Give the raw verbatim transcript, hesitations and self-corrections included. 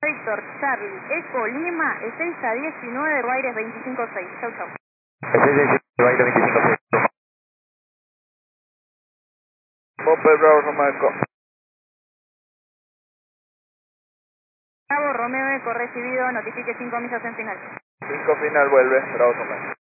Víctor, Charlie, Eco, Lima, seis a diecinueve, Baires veinticinco seis. Chau, chau. Baile veinticinco seis. Moped Bravo Roma Eco. Bravo, Romeo Eco recibido, notifique cinco millas en final. cinco final vuelve, Bravo Roma.